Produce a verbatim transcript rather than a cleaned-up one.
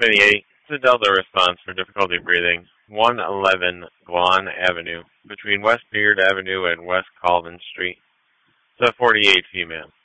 twenty-eight, to Delta response for difficulty breathing, one eleven Guan Avenue, between West Beard Avenue and West Colvin Street. To forty-eight female.